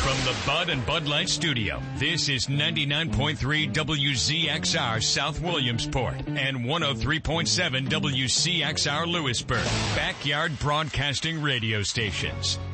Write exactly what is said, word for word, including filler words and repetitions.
From the Bud and Bud Light Studio, this is ninety-nine point three W Z X R South Williamsport and one oh three point seven W C X R Lewisburg, backyard broadcasting radio stations.